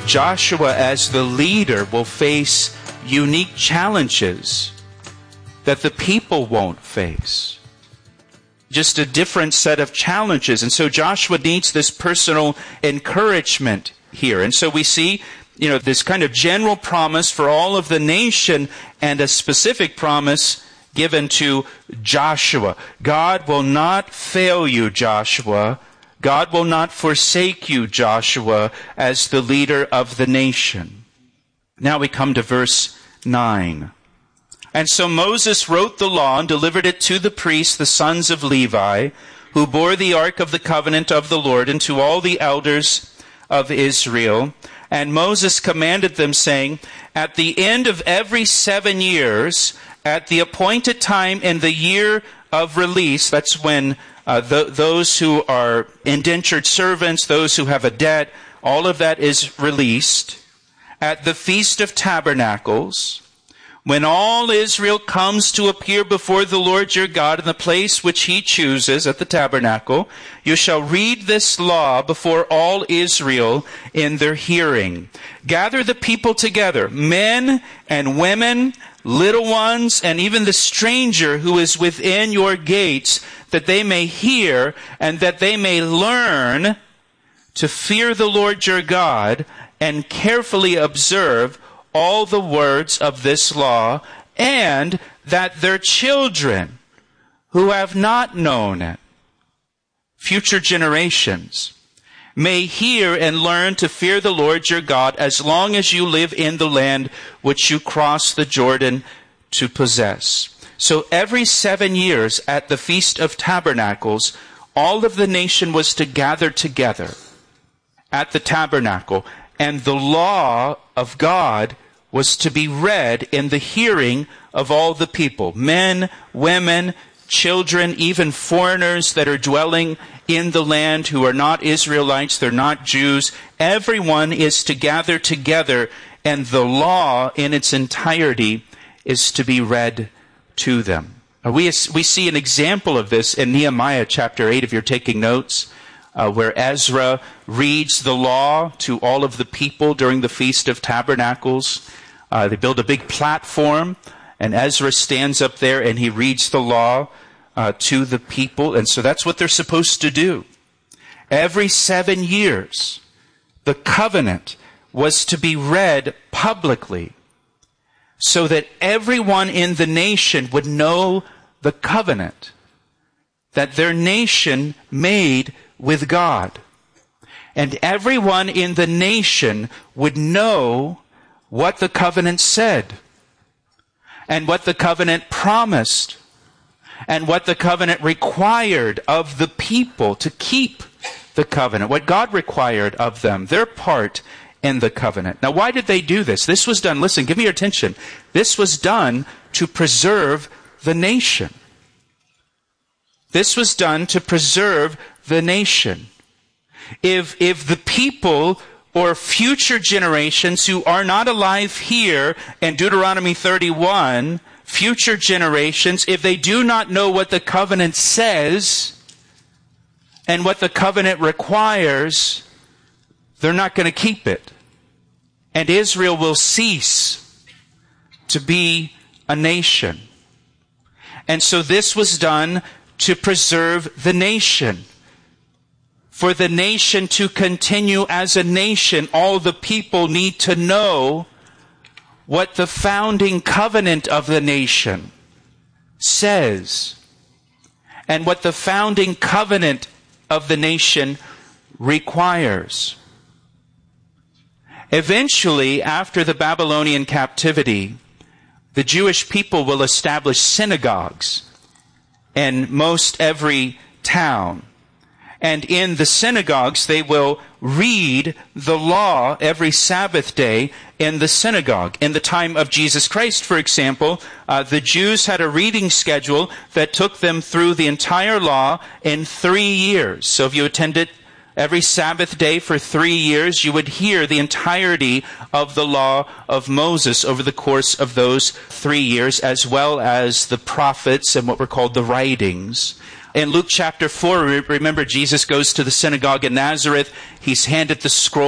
Joshua, as the leader, will face unique challenges that the people won't face. Just a different set of challenges. And so Joshua needs this personal encouragement here. And so we see, this kind of general promise for all of the nation and a specific promise given to Joshua. God will not fail you, Joshua. God will not forsake you, Joshua, as the leader of the nation. Now we come to verse 9. And so Moses wrote the law and delivered it to the priests, the sons of Levi, who bore the ark of the covenant of the Lord, and to all the elders of Israel. And Moses commanded them, saying, at the end of every 7 years, at the appointed time in the year of release, that's when those who are indentured servants, those who have a debt, all of that is released. At the Feast of Tabernacles, when all Israel comes to appear before the Lord your God in the place which he chooses at the tabernacle, you shall read this law before all Israel in their hearing. Gather the people together, men and women, little ones, and even the stranger who is within your gates, that they may hear and that they may learn to fear the Lord your God and carefully observe all the words of this law, and that their children who have not known it, future generations, may hear and learn to fear the Lord your God as long as you live in the land which you cross the Jordan to possess. So every 7 years at the Feast of Tabernacles, all of the nation was to gather together at the tabernacle, and the law of God was to be read in the hearing of all the people. Men, women, children, even foreigners that are dwelling in the land who are not Israelites, they're not Jews. Everyone is to gather together, and the law in its entirety is to be read to them. We see an example of this in Nehemiah chapter 8, if you're taking notes, where Ezra reads the law to all of the people during the Feast of Tabernacles. They build a big platform, and Ezra stands up there and he reads the law to the people. And so that's what they're supposed to do. Every 7 years, the covenant was to be read publicly so that everyone in the nation would know the covenant that their nation made with God. And everyone in the nation would know what the covenant said, and what the covenant promised, and what the covenant required of the people to keep the covenant, what God required of them, their part in the covenant. Now, why did they do this? This was done, listen, give me your attention. This was done to preserve the nation. This was done to preserve the nation. If the people or future generations who are not alive here in Deuteronomy 31, future generations, if they do not know what the covenant says and what the covenant requires, they're not going to keep it. And Israel will cease to be a nation. And so this was done to preserve the nation. For the nation to continue as a nation, all the people need to know what the founding covenant of the nation says, and what the founding covenant of the nation requires. Eventually, after the Babylonian captivity, the Jewish people will establish synagogues in most every town. And in the synagogues, they will read the law every Sabbath day in the synagogue. In the time of Jesus Christ, for example, the Jews had a reading schedule that took them through the entire law in 3 years. So if you attended every Sabbath day for 3 years, you would hear the entirety of the law of Moses over the course of those 3 years, as well as the prophets and what were called the writings. In Luke chapter 4, remember Jesus goes to the synagogue in Nazareth. He's handed the scroll